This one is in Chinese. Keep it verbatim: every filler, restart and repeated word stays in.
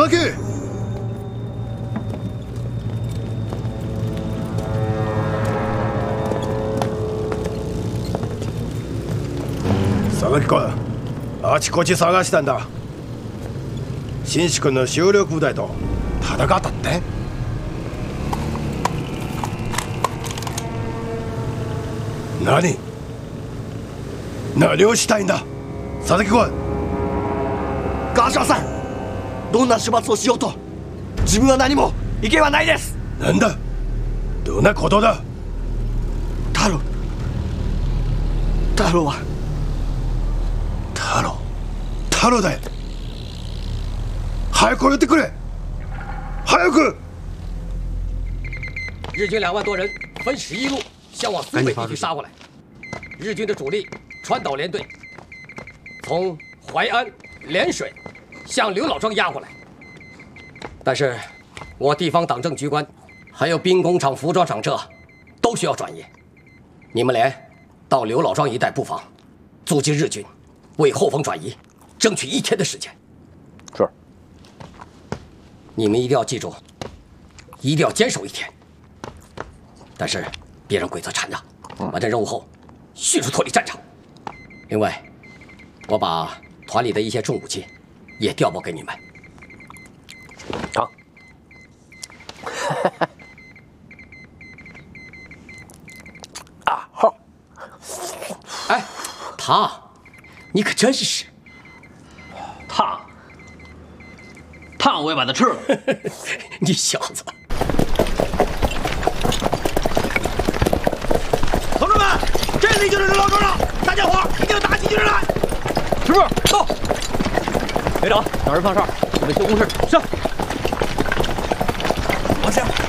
木。榊君、あちこち探したんだ。紳士君の修了部隊と戦ったって？何？何をしたいんだ、榊君。 ガーシャーさん、どんな始末をしようと自分は何も意見はないです。 なんだ、どんなことだ。 太郎太郎は太郎太郎だよ。早く寄ってくれ、早く。 日军两万多人分十一路向往苏北地区杀过来，日军的主力川岛联队从淮安、涟水向刘老庄压过来，但是我地方党政局官还有兵工厂、服装厂这都需要转移，你们连到刘老庄一带布防，阻击日军，为后方转移争取一天的时间。 是。 你们一定要记住，一定要坚守一天，但是别让鬼子缠着。完成任务后，迅速脱离战场。另外，我把团里的一些重武器也调拨给你们。 好。啊，好。 哎，他，你可真是。 烫，烫我也把它吃了。 你小子！ 同志们，这里就是刘老庄了，大家伙一定要打起精神来。 师傅，到。连长，找人放哨，准备修工事。是。 往前。